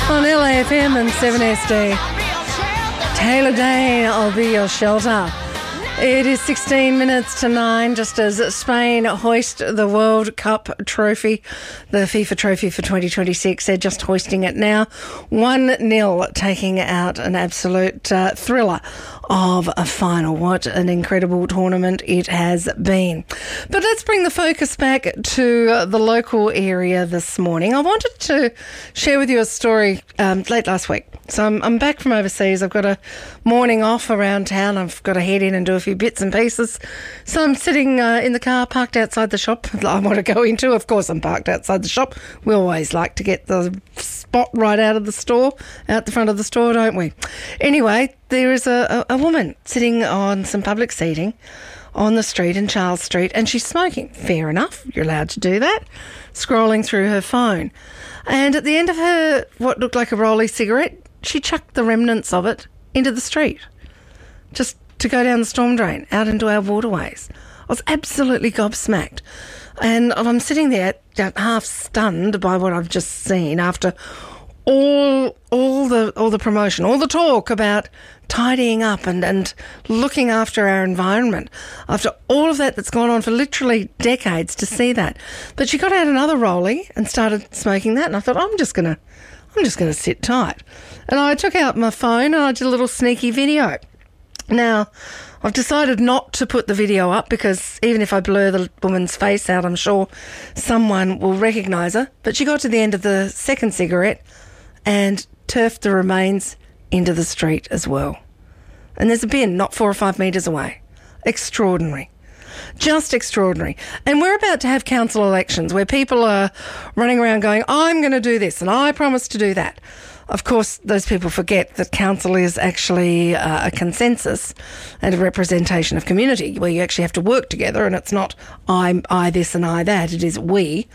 On LAFM and 7SD. Taylor Dayne, I'll be your shelter. It is 16 minutes to 9, just as Spain hoist the World Cup trophy, the FIFA trophy for 2026. They're just hoisting it now. 1-0, taking out an absolute thriller of a final. What an incredible tournament it has been. But let's bring the focus back to the local area this morning. I wanted to share with you a story late last week. So I'm back from overseas. I've got a morning off around town. I've got to head in and do a few bits and pieces. So I'm sitting in the car parked outside the shop I want to go into. Of course, I'm parked outside the shop. We always like to get the spot right out of the store, out the front of the store, don't we? Anyway, there is a woman sitting on some public seating on the street in Charles Street, and she's smoking. Fair enough, you're allowed to do that. Scrolling through her phone. And at the end of her, what looked like a rolly cigarette, she chucked the remnants of it into the street, just to go down the storm drain, out into our waterways. I was absolutely gobsmacked. And I'm sitting there half stunned by what I've just seen after all the promotion, all the talk about tidying up and looking after our environment, after all of that's gone on for literally decades, to see that. But she got out another rollie and started smoking that, and I thought, I'm just gonna sit tight. And I took out my phone and I did a little sneaky video. Now, I've decided not to put the video up because even if I blur the woman's face out, I'm sure someone will recognise her. But she got to the end of the second cigarette and turfed the remains into the street as well. And there's a bin not 4 or 5 metres away. Extraordinary. Just extraordinary. And we're about to have council elections where people are running around going, I'm going to do this and I promise to do that. Of course, those people forget that council is actually a consensus and a representation of community where you actually have to work together, and it's not I this and I that. It is we,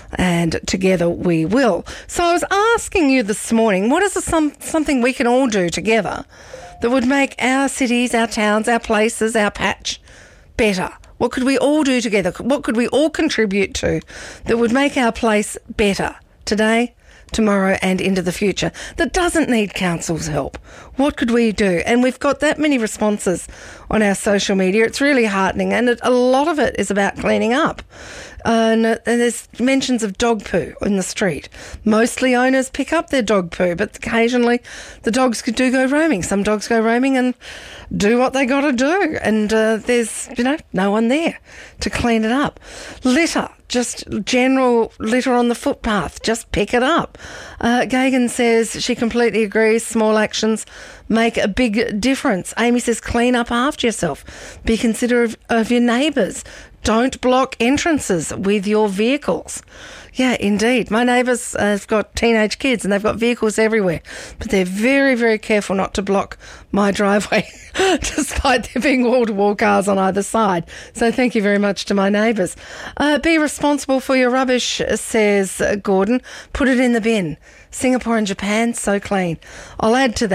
and together we will. So I was asking you this morning, what is something we can all do together that would make our cities, our towns, our places, our patch better? What could we all do together? What could we all contribute to that would make our place better today, tomorrow and into the future, that doesn't need council's help? What could we do? And we've got that many responses on our social media. It's really heartening, and a lot of it is about cleaning up. And there's mentions of dog poo in the street. Mostly owners pick up their dog poo, but occasionally the dogs do go roaming. Some dogs go roaming and do what they got to do, and there's no one there to clean it up. Litter. Just general litter on the footpath. Just pick it up. Gagan says she completely agrees. Small actions make a big difference. Amy says clean up after yourself. Be considerate of your neighbours. Don't block entrances with your vehicles. Yeah, indeed. My neighbours have got teenage kids and they've got vehicles everywhere, but they're very, very careful not to block my driveway despite there being wall-to-wall cars on either side. So thank you very much to my neighbours. Be responsible for your rubbish, says Gordon. Put it in the bin. Singapore and Japan, so clean. I'll add to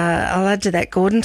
that, Gordon.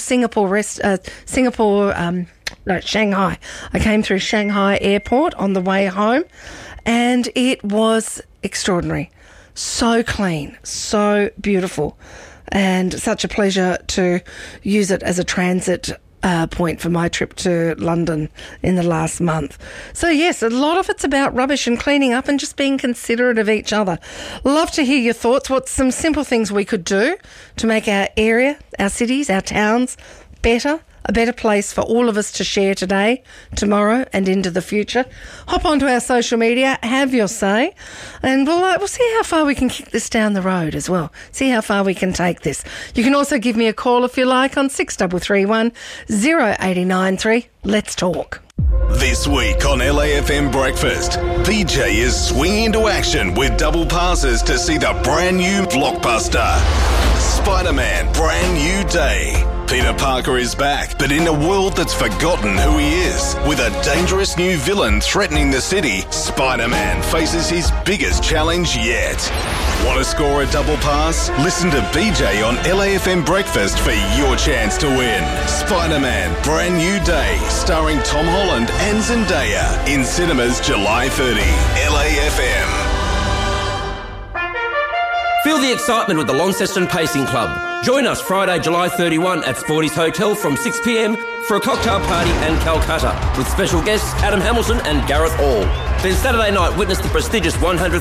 Shanghai. I came through Shanghai airport on the way home, and it was extraordinary. So clean, so beautiful, and such a pleasure to use it as a transit point for my trip to London in the last month. So yes, a lot of it's about rubbish and cleaning up and just being considerate of each other. Love to hear your thoughts. What's some simple things we could do to make our area, our cities, our towns better? A better place for all of us to share today, tomorrow and into the future. Hop onto our social media, have your say, and we'll see how far we can kick this down the road as well. See how far we can take this. You can also give me a call if you like on 6331 0893. Let's talk. This week on LAFM Breakfast, BJ is swinging into action with double passes to see the brand new blockbuster, Spider-Man Brand New Day. Peter Parker is back, but in a world that's forgotten who he is. With a dangerous new villain threatening the city, Spider-Man faces his biggest challenge yet. Want to score a double pass? Listen to BJ on LAFM Breakfast for your chance to win. Spider-Man Brand New Day, starring Tom Holland and Zendaya, in cinemas July 30. LAFM. Feel the excitement with the Launceston Pacing Club. Join us Friday, July 31 at Sporty's Hotel from 6 p.m. for a cocktail party and Calcutta with special guests Adam Hamilton and Gareth Hall. Then Saturday night, witness the prestigious $100,000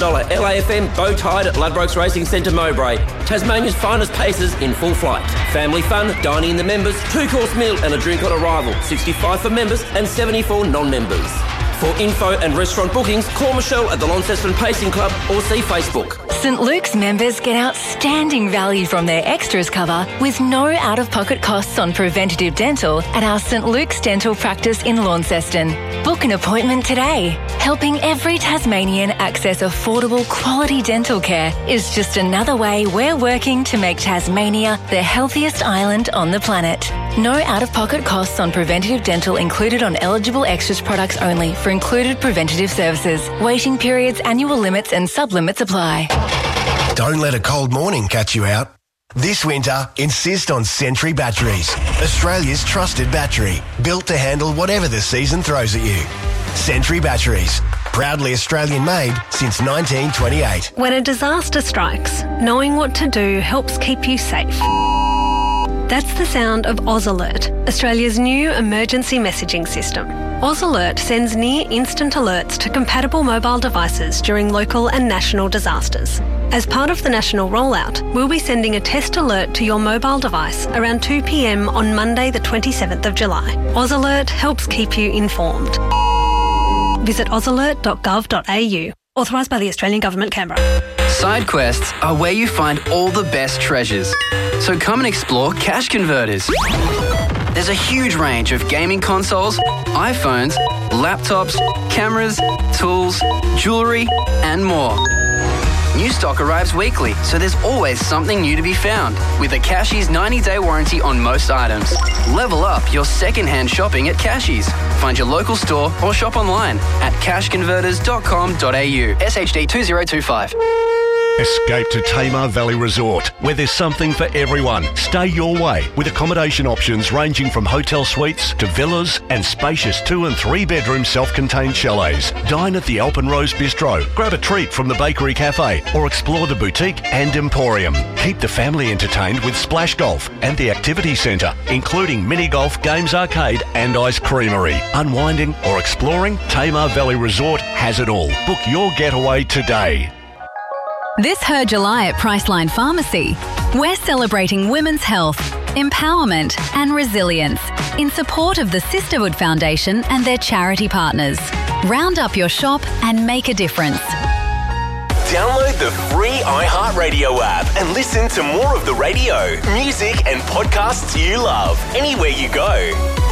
LAFM bow tide at Ladbrokes Racing Centre Mowbray. Tasmania's finest pacers in full flight. Family fun, dining in the members, 2-course meal and a drink on arrival. 65 for members and 74 non-members. For info and restaurant bookings, call Michelle at the Launceston Pacing Club or see Facebook. St Luke's members get outstanding value from their extras cover with no out-of-pocket costs on preventative dental at our St Luke's Dental Practice in Launceston. Book an appointment today. Helping every Tasmanian access affordable quality dental care is just another way we're working to make Tasmania the healthiest island on the planet. No out-of-pocket costs on preventative dental included on eligible extras products only for included preventative services. Waiting periods, annual limits and sub-limits apply. Don't let a cold morning catch you out. This winter, insist on Sentry Batteries, Australia's trusted battery, built to handle whatever the season throws at you. Sentry Batteries, proudly Australian-made since 1928. When a disaster strikes, knowing what to do helps keep you safe. That's the sound of Oz Alert, Australia's new emergency messaging system. Oz Alert sends near-instant alerts to compatible mobile devices during local and national disasters. As part of the national rollout, we'll be sending a test alert to your mobile device around 2 p.m. on Monday the 27th of July. Oz Alert helps keep you informed. Visit ozalert.gov.au. Authorised by the Australian Government, Canberra. Side quests are where you find all the best treasures. So come and explore Cash Converters. There's a huge range of gaming consoles, iPhones, laptops, cameras, tools, jewellery and more. New stock arrives weekly, so there's always something new to be found. With a Cashies 90-day warranty on most items. Level up your second-hand shopping at Cashies. Find your local store or shop online at cashconverters.com.au. SHD 2025. Escape to Tamar Valley Resort, where there's something for everyone. Stay your way with accommodation options ranging from hotel suites to villas and spacious 2 and 3 bedroom self-contained chalets. Dine at the Alpenrose Bistro, grab a treat from the Bakery Cafe or explore the boutique and emporium. Keep the family entertained with Splash Golf and the Activity Centre, including mini golf, games arcade and ice creamery. Unwinding or exploring, Tamar Valley Resort has it all. Book your getaway today. This Her July at Priceline Pharmacy, we're celebrating women's health, empowerment and resilience in support of the Sisterhood Foundation and their charity partners. Round up your shop and make a difference. Download the free iHeartRadio app and listen to more of the radio, music and podcasts you love anywhere you go.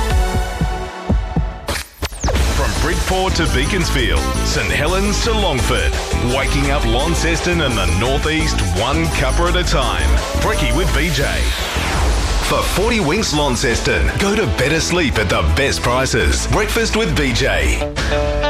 From Bridport to Beaconsfield, St Helens to Longford, waking up Launceston and the Northeast one cuppa at a time. Brekkie with BJ. For 40 Winks Launceston, go to better sleep at the best prices. Breakfast with BJ.